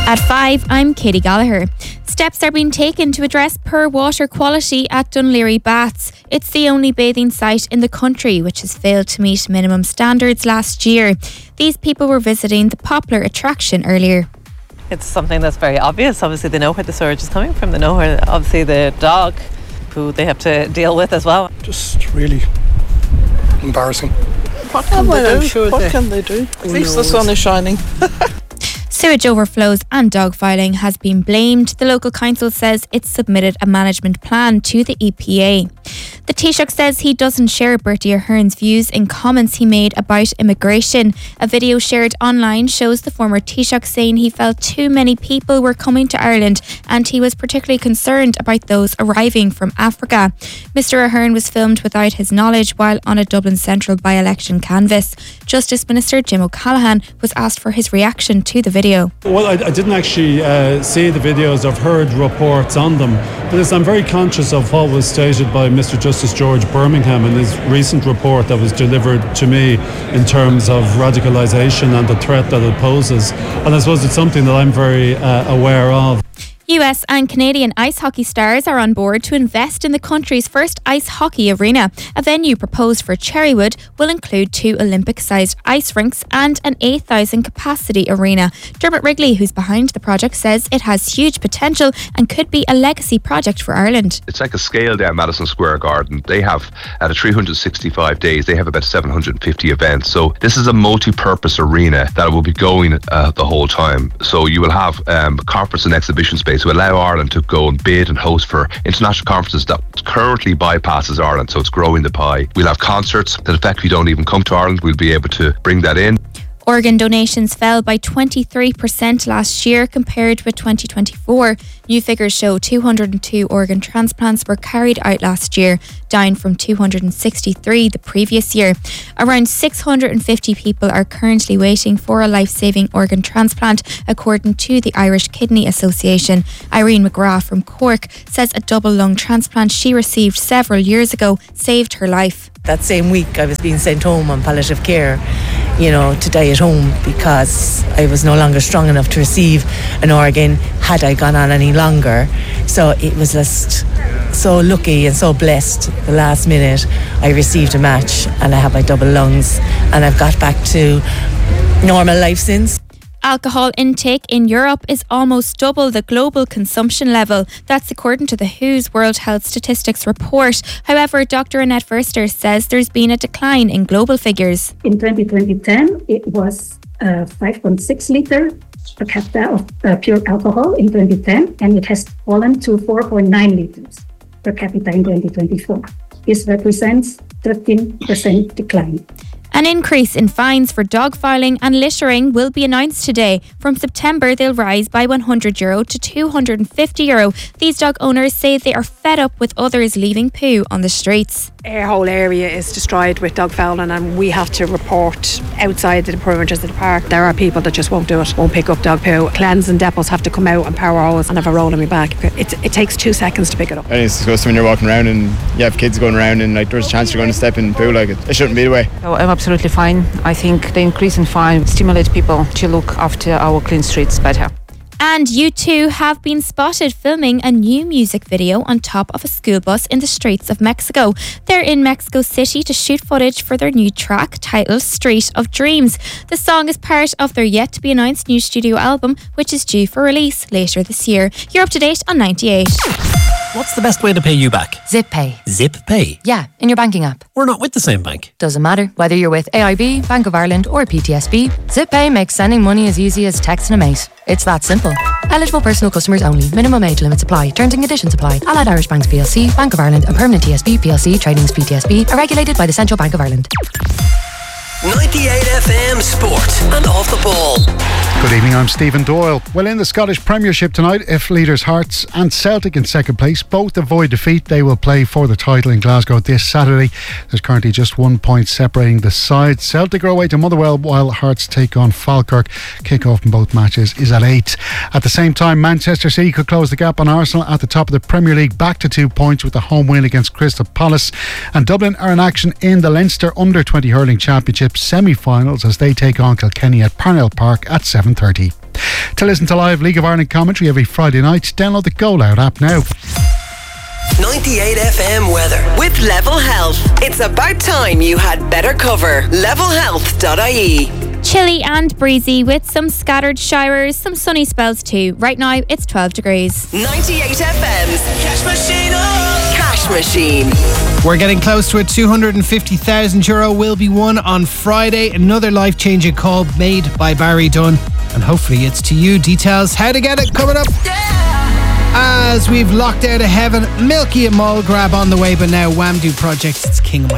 At 5, I'm Katie Gallagher. Steps are being taken to address poor water quality at Dún Laoghaire Baths. It's the only bathing site in the country which has failed to meet minimum standards last year. These people were visiting the popular attraction earlier. It's something that's very obvious. Obviously, they know where the sewage is coming from. They know where, obviously, the dog, who they have to deal with as well. Just really embarrassing. What can they do? What can they do? At least the sun is shining. Sewage overflows and dogfiling has been blamed. The local council says it's submitted a management plan to the EPA. The Taoiseach says he doesn't share Bertie Ahern's views in comments he made about immigration. A video shared online shows the former Taoiseach saying he felt too many people were coming to Ireland and he was particularly concerned about those arriving from Africa. Mr Ahern was filmed without his knowledge while on a Dublin Central by-election canvass. Justice Minister Jim O'Callaghan was asked for his reaction to the video. Well, I didn't actually see the videos. I've heard reports on them. But I'm very conscious of what was stated by Mr Justice George Birmingham in his recent report that was delivered to me in terms of radicalisation and the threat that it poses. And I suppose it's something that I'm very aware of. US and Canadian ice hockey stars are on board to invest in the country's first ice hockey arena. A venue proposed for Cherrywood will include 2 Olympic-sized ice rinks and an 8,000 capacity arena. Dermot Wrigley, who's behind the project, says it has huge potential and could be a legacy project for Ireland. It's like a scale down Madison Square Garden. They have, at 365 days, they have about 750 events. So this is a multi-purpose arena that will be going the whole time. So you will have conference and exhibition space to allow Ireland to go and bid and host for international conferences that currently bypasses Ireland, so it's growing the pie. We'll have concerts that effectively don't even come to Ireland. We'll be able to bring that in. Organ donations fell by 23% last year compared with 2024. New figures show 202 organ transplants were carried out last year, down from 263 the previous year. Around 650 people are currently waiting for a life-saving organ transplant, according to the Irish Kidney Association. Irene McGrath from Cork says a double lung transplant she received several years ago saved her life. That same week I was being sent home on palliative care, to die at home because I was no longer strong enough to receive an organ had I gone on any longer. So it was just so lucky and so blessed. The last minute I received a match and I have my double lungs and I've got back to normal life since. Alcohol intake in Europe is almost double the global consumption level. That's according to the WHO's World Health Statistics report. However, Dr. Annette Verster says there's been a decline in global figures. In 2010, it was 5.6 litre per capita of pure alcohol in 2010, and it has fallen to 4.9 litres per capita in 2024. This represents 13% decline. An increase in fines for dogfiling and littering will be announced today. From September, they'll rise by €100 to €250. These dog owners say they are fed up with others leaving poo on the streets. Our whole area is destroyed with dogfouling and we have to report outside the perimeters of the park. There are people that just won't do it, won't pick up dog poo. Cleanse and depots have to come out and power hose and have a roll on my back. It takes 2 seconds to pick it up. And it's disgusting when you're walking around and you have kids going around and there's a chance you're going to step in poo. It shouldn't be the way. So I'm absolutely fine. I think the increase in fine stimulates people to look after our clean streets better. And U2 have been spotted filming a new music video on top of a school bus in the streets of Mexico. They're in Mexico City to shoot footage for their new track titled Street of Dreams. The song is part of their yet-to-be-announced new studio album, which is due for release later this year. You're up to date on 98. What's the best way to pay you back? Zip Pay. Zip Pay? Yeah, in your banking app. We're not with the same bank. Doesn't matter. Whether you're with AIB, Bank of Ireland or PTSB, Zip Pay makes sending money as easy as texting a mate. It's that simple. Eligible personal customers only. Minimum age limits apply. Terms and conditions apply. Allied Irish Banks PLC, Bank of Ireland and Permanent TSB PLC Tradings PTSB are regulated by the Central Bank of Ireland. 98 FM Sport and Off the Ball. Good evening, I'm Stephen Doyle. Well, in the Scottish Premiership tonight, if leaders Hearts and Celtic in second place both avoid defeat, they will play for the title in Glasgow this Saturday. There's currently just 1 point separating the sides. Celtic are away to Motherwell while Hearts take on Falkirk. Kick-off in both matches is at 8. At the same time, Manchester City could close the gap on Arsenal at the top of the Premier League, back to 2 points with the home win against Crystal Palace. And Dublin are in action in the Leinster Under-20 Hurling Championship semi-finals as they take on Kilkenny at Parnell Park at 7:30. To listen to live League of Ireland commentary every Friday night, download the Go Loud app now. 98 FM weather with Level Health. It's about time you had better cover. Levelhealth.ie. Chilly and breezy with some scattered showers, some sunny spells too. Right now it's 12 degrees. 98 FM's Cash Machine. Cash Machine. We're getting close to it. €250,000 will be won on Friday. Another life-changing call made by Barry Dunn. And hopefully it's to you. Details how to get it coming up. As we've locked out of heaven, Milky and Mole Grab on the way, but now Whamdoo Project, it's King of My